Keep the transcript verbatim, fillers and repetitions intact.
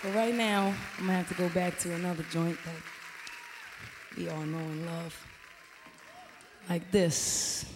But right now, I'm gonna have to go back to another joint that we all know and love. Like this.